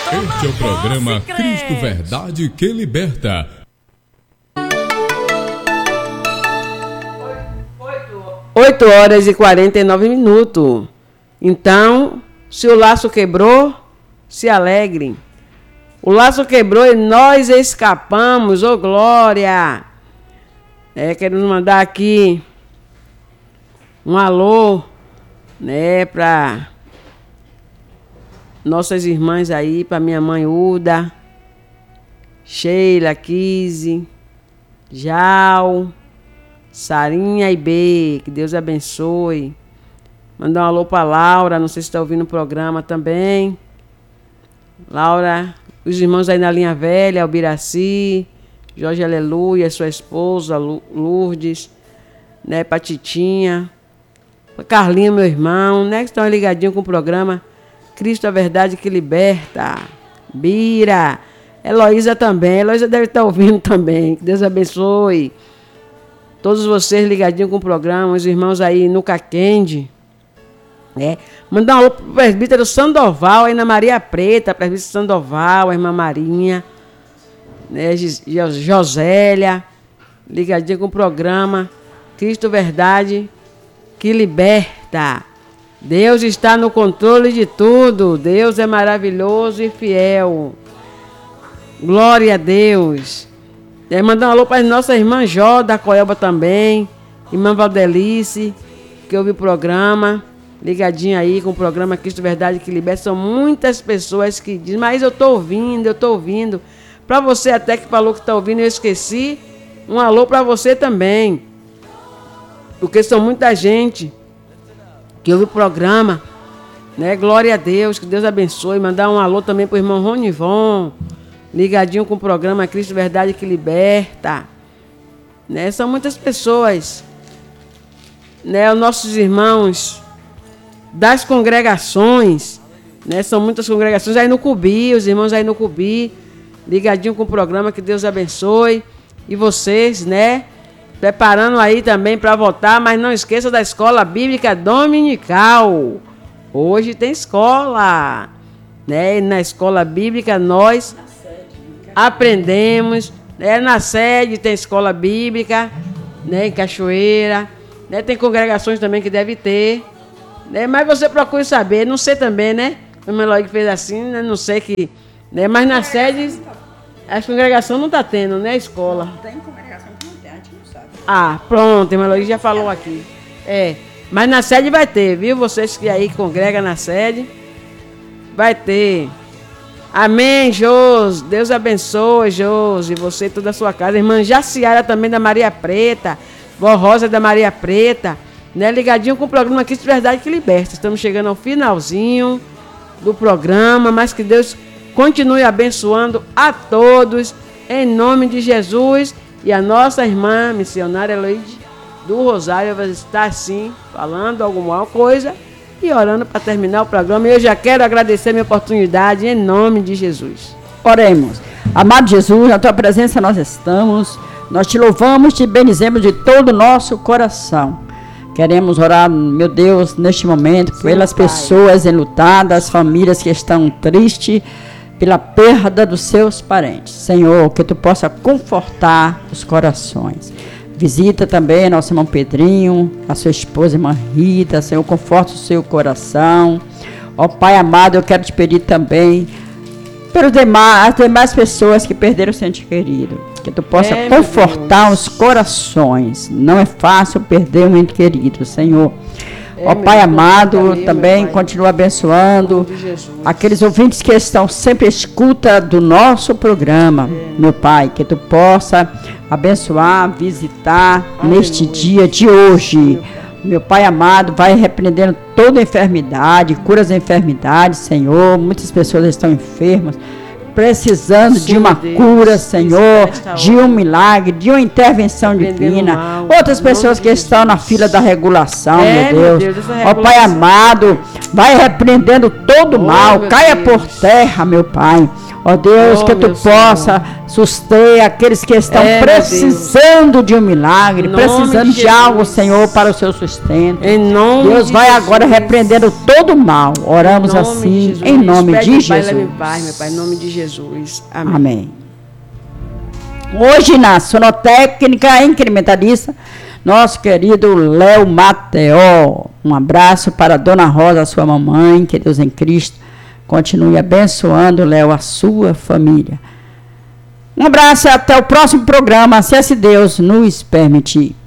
Este é o programa Cristo Verdade que Liberta. 8h49. Então, se o laço quebrou, se alegrem. O laço quebrou e nós escapamos, ô glória! Queremos mandar aqui um alô, para nossas irmãs aí, para minha mãe Uda, Sheila, Kise, Jal, Sarinha e B, que Deus abençoe. Mandar um alô para Laura, não sei se está ouvindo o programa também. Laura, os irmãos aí na linha velha, Albiraci, Jorge Aleluia, sua esposa, Lourdes, para Titinha, para Carlinho, meu irmão, que estão ligadinhos com o programa Cristo, a Verdade que Liberta. Bira, Heloísa também, Heloísa deve estar ouvindo também, que Deus abençoe. Todos vocês ligadinhos com o programa, os irmãos aí no Caquende. Mandar um alô pro presbítero Sandoval, aí na Maria Preta, presbítero Sandoval, a irmã Marinha, Josélia, ligadinha com o programa Cristo Verdade que Liberta. Deus está no controle de tudo, Deus é maravilhoso e fiel. Glória a Deus. Mandar um alô para a nossa irmã Jó da Coelba também, irmã Valdelice, que ouve o programa, ligadinha aí com o programa Cristo Verdade que Liberta. São muitas pessoas que dizem, mas eu estou ouvindo. Para você até que falou que está ouvindo, eu esqueci, um alô para você também. Porque são muita gente que ouve o programa, Glória a Deus, que Deus abençoe. Mandar um alô também para o irmão Ronivon, ligadinho com o programa Cristo Verdade que Liberta. São muitas pessoas, os nossos irmãos das congregações, são muitas congregações aí no Cubi, os irmãos aí no Cubi, ligadinho com o programa, que Deus abençoe. E vocês, preparando aí também para votar, mas não esqueça da Escola Bíblica Dominical. Hoje tem escola, E na Escola Bíblica nós aprendemos, na sede tem escola bíblica, em Cachoeira, tem congregações também que deve ter, mas você procure saber, não sei também, o Meloy que fez assim, não sei que, mas na sede as congregações não está tendo, a escola. Não tem congregação que não tem, a gente não sabe. Pronto, o Meloy já falou aqui. Mas na sede vai ter, viu? Vocês que aí congregam na sede, vai ter. Amém, Josi. Deus abençoe, Josi. E você e toda a sua casa. Irmã Jaciara também da Maria Preta. Vó Rosa da Maria Preta. Ligadinho com o programa Cristo Verdade que Liberta. Estamos chegando ao finalzinho do programa. Mas que Deus continue abençoando a todos. Em nome de Jesus. E a nossa irmã missionária Eloide do Rosário vai estar assim, falando alguma coisa e orando para terminar o programa. E eu já quero agradecer a minha oportunidade em nome de Jesus. Oremos. Amado Jesus, na tua presença nós estamos. Nós te louvamos, te bendizemos de todo o nosso coração. Queremos orar, meu Deus, neste momento, pelas pessoas enlutadas, famílias que estão tristes pela perda dos seus parentes. Senhor, que tu possa confortar os corações. Visita também nosso irmão Pedrinho, a sua esposa, irmã Rita. Senhor, conforta o seu coração. Ó Pai amado, eu quero te pedir também pelas demais pessoas que perderam o seu ente querido. Que tu possa confortar os corações. Não é fácil perder um ente querido, Senhor. Ó Pai amado, também continua abençoando aqueles ouvintes que estão sempre à escuta do nosso programa, meu Pai, que tu possa abençoar, visitar neste dia de hoje. Meu Pai amado, vai repreendendo toda enfermidade, cura as enfermidades, Senhor. Muitas pessoas estão enfermas, precisando de uma cura, Senhor, de um milagre, de uma intervenção divina. Outras pessoas que estão na fila da regulação, meu Deus. Ó Pai amado, vai repreendendo todo o mal, caia por terra, meu Pai. Ó Deus, Oh, que tu meu possa suster aqueles que estão É, meu precisando de um milagre, Em nome precisando de de algo, Jesus. Senhor, para o seu sustento. Em nome Deus de vai Jesus. agora repreendendo todo o mal. Oramos Em nome de assim, Jesus. em nome Pede, de Pai, Jesus. leve em paz, meu Pai, em nome de Jesus. Amém. Amém. Hoje na Sonotécnica Incrementalista, nosso querido Léo Mateó. Um abraço para a Dona Rosa, sua mamãe, que Deus em Cristo continue abençoando, Léo, a sua família. Um abraço e até o próximo programa, se esse Deus nos permitir.